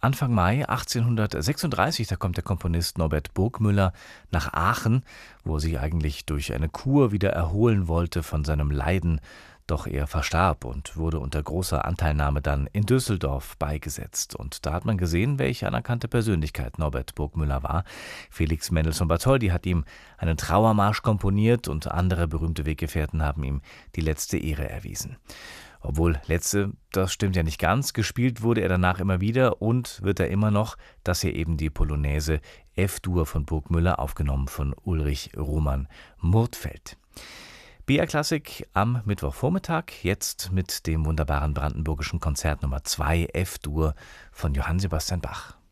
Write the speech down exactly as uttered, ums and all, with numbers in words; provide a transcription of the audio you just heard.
Anfang Mai achtzehnhundertsechsunddreißig, da kommt der Komponist Norbert Burgmüller nach Aachen, wo er sich eigentlich durch eine Kur wieder erholen wollte von seinem Leiden. Doch er verstarb und wurde unter großer Anteilnahme dann in Düsseldorf beigesetzt. Und da hat man gesehen, welche anerkannte Persönlichkeit Norbert Burgmüller war. Felix Mendelssohn Bartholdy hat ihm einen Trauermarsch komponiert und andere berühmte Weggefährten haben ihm die letzte Ehre erwiesen. Obwohl letzte, das stimmt ja nicht ganz, gespielt wurde er danach immer wieder und wird er immer noch, das hier eben die Polonaise F-Dur von Burgmüller, aufgenommen von Ulrich Roman Murtfeld. B R Klassik am Mittwochvormittag, jetzt mit dem wunderbaren brandenburgischen Konzert Nummer zwei F-Dur von Johann Sebastian Bach.